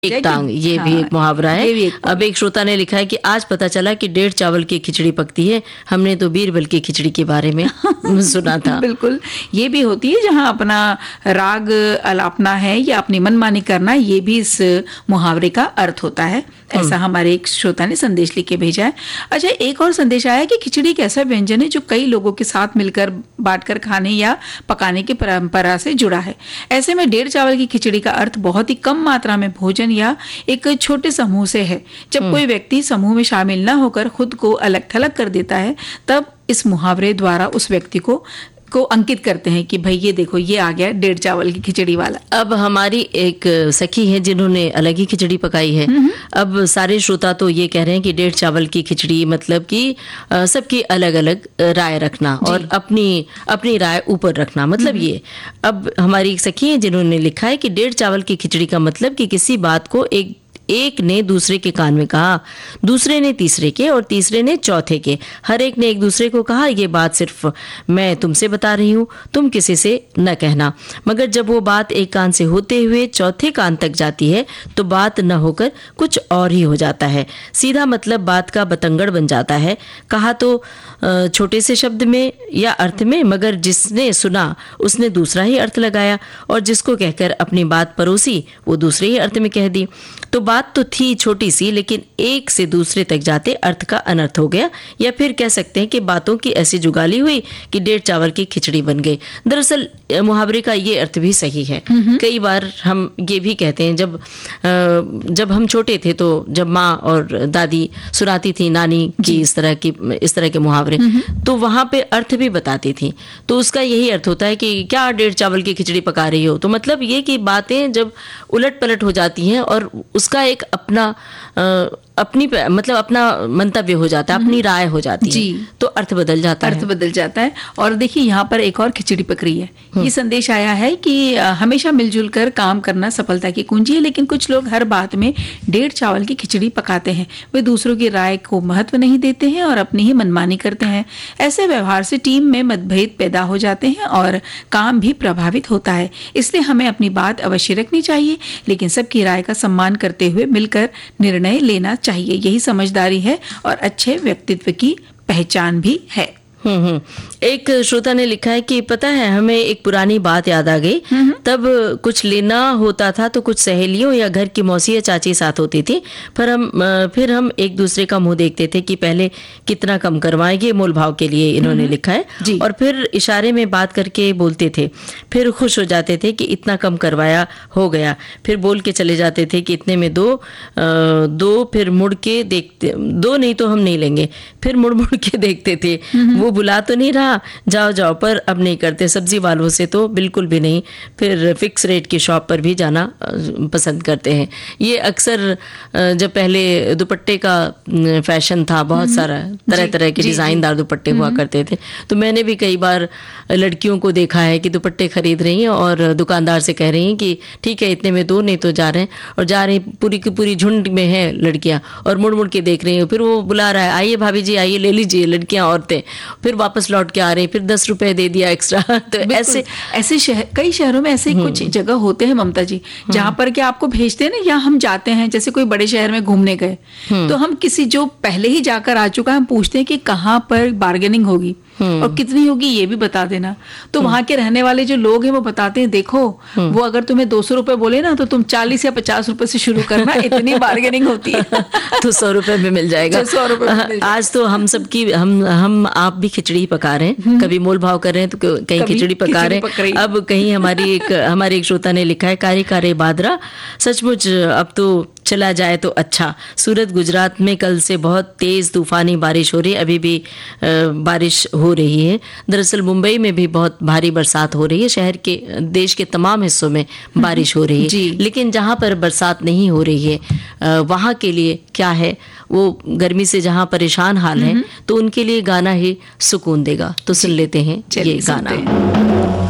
एक टांग, ये भी एक मुहावरा है। अब एक श्रोता ने लिखा है कि आज पता चला कि 1.5 चावल की खिचड़ी पकती है, हमने तो बीरबल की खिचड़ी के बारे में सुना था। बिल्कुल, ये भी होती है जहाँ अपना राग अलापना है या अपनी मनमानी करना, ये भी इस मुहावरे का अर्थ होता है। ऐसा हमारे एक श्रोता ने संदेश लिख के भेजा है। अच्छा, एक और संदेश आया कि खिचड़ी एक ऐसा व्यंजन है जो कई लोगों के साथ मिलकर बांटकर खाने या पकाने की परंपरा से जुड़ा है। ऐसे में 1.5 चावल की खिचड़ी का अर्थ बहुत ही कम मात्रा में भोजन या एक छोटे समूह से है। जब कोई व्यक्ति समूह में शामिल न होकर खुद को अलग थलग कर देता है, तब इस मुहावरे द्वारा उस व्यक्ति को अंकित करते हैं कि भाई ये देखो, ये आ गया 1.5 चावल की खिचड़ी वाला। अब हमारी एक सखी है जिन्होंने अलग ही खिचड़ी पकाई है। अब सारे श्रोता तो ये कह रहे हैं कि 1.5 चावल की खिचड़ी मतलब कि सबकी अलग अलग राय रखना और अपनी राय ऊपर रखना, मतलब ये। अब हमारी एक सखी है जिन्होंने लिखा है कि 1.5 चावल की खिचड़ी का मतलब कि किसी बात को एक ने दूसरे के कान में कहा, दूसरे ने तीसरे के और तीसरे ने चौथे के, हर एक ने एक दूसरे को कहा ये बात सिर्फ मैं तुमसे बता रही हूँ, तुम किसी से न कहना। मगर जब वो बात एक कान से होते हुए चौथे कान तक जाती है तो बात न होकर कुछ और ही हो जाता है। सीधा मतलब बात का बतंगड़ बन जाता है। कहा तो छोटे से शब्द में या अर्थ में, मगर जिसने सुना उसने दूसरा ही अर्थ लगाया और जिसको कहकर अपनी बात परोसी वो दूसरे ही अर्थ में कह दी। तो बात तो थी छोटी सी, लेकिन एक से दूसरे तक जाते अर्थ का अनर्थ हो गया। या फिर कह सकते हैं कि बातों की ऐसी जुगाली हुई कि 1.5 चावल की खिचड़ी बन गई। दरअसल मुहावरे का ये अर्थ भी सही है। कई बार हम ये भी कहते हैं, जब हम छोटे थे तो जब माँ और दादी सुनाती थी नानी की इस तरह के मुहावरे, तो वहां पे अर्थ भी बताती थी। तो उसका यही अर्थ होता है कि क्या 1.5 चावल की खिचड़ी पका रही हो, तो मतलब ये कि बातें जब उलट पलट हो जाती हैं और उसका एक अपना मंतव्य हो जाता है, अपनी राय हो जाती है, तो अर्थ बदल जाता है। और देखिए यहाँ पर एक और खिचड़ी पक रही है। ये संदेश आया है कि हमेशा मिलजुल कर काम करना सफलता की कुंजी है, लेकिन कुछ लोग हर बात में 1.5 चावल की खिचड़ी पकाते हैं। वे दूसरों की राय को महत्व नहीं देते हैं और अपनी ही मनमानी करते हैं। ऐसे व्यवहार से टीम में मतभेद पैदा हो जाते हैं और काम भी प्रभावित होता है। इसलिए हमें अपनी बात अवश्य रखनी चाहिए, लेकिन सबकी राय का सम्मान करते हुए मिलकर निर्णय लेना चाहिए। यही समझदारी है और अच्छे व्यक्तित्व की पहचान भी है। एक श्रोता ने लिखा है कि पता है, हमें एक पुरानी बात याद आ गई। तब कुछ लेना होता था तो कुछ सहेलियों या घर की मौसी या चाची साथ होती थी, फिर हम एक दूसरे का मुंह देखते थे कि पहले कितना कम करवाएंगे, मोल भाव के लिए इन्होंने लिखा है। और फिर इशारे में बात करके बोलते थे, फिर खुश हो जाते थे कि इतना कम करवाया हो गया, फिर बोल के चले जाते थे कि इतने में दो, फिर मुड़ के देखते, 2 नहीं तो हम नहीं लेंगे, फिर मुड़ के देखते थे, वो बुला तो नहीं रहा, जाओ, पर अब नहीं करते। सब्जी वालों से तो बिल्कुल भी नहीं, फिर फिक्स रेट की शॉप पर भी जाना पसंद करते हैं। ये अक्सर जब पहले दुपट्टे का फैशन था, बहुत सारा तरह के डिजाइनदार दुपट्टे हुआ करते थे, तो मैंने भी कई बार लड़कियों को देखा है कि दुपट्टे खरीद रही हैं और दुकानदार से कह रही हैं कि ठीक है इतने में 2 नहीं तो जा रहे हैं, और जा रही पूरी की पूरी झुंड में है लड़कियां और मुड़ के देख रही हैं। फिर वो बुला रहा है, आइए भाभी जी आइए ले लीजिए, लड़कियां औरतें, फिर वापस लौट के आ रहे हैं, फिर 10 रुपए दे दिया एक्स्ट्रा। तो ऐसे कई शहरों में ऐसे कुछ जगह होते हैं ममता जी, जहाँ पर क्या आपको भेजते हैं ना, या हम जाते हैं जैसे कोई बड़े शहर में घूमने गए, तो हम किसी जो पहले ही जाकर आ चुका है, हम पूछते हैं कि कहाँ पर बार्गेनिंग होगी और कितनी होगी ये भी बता देना। तो वहां के रहने वाले जो लोग हैं वो बताते हैं, देखो वो अगर तुम्हें 200 रुपए बोले ना तो तुम 40 या 50 रुपए से शुरू करना, इतनी बार्गेनिंग होती है। तो 100 रुपए में मिल जाएगा। 100 रुपए आज तो हम सबकी हम आप भी खिचड़ी पका रहे हैं, कभी मोल भाव कर रहे हैं तो कहीं खिचड़ी पका रहे हैं। अब कहीं हमारी एक श्रोता ने लिखा है, कारे बादरा, सचमुच अब तो चला जाए तो अच्छा। सूरत गुजरात में कल से बहुत तेज तूफानी बारिश हो रही है, अभी भी बारिश हो रही है। दरअसल मुंबई में भी बहुत भारी बरसात हो रही है, शहर के देश के तमाम हिस्सों में बारिश हो रही है। लेकिन जहाँ पर बरसात नहीं हो रही है वहाँ के लिए क्या है, वो गर्मी से जहाँ परेशान हाल है, तो उनके लिए गाना ही सुकून देगा। तो सुन लेते हैं ये गाना।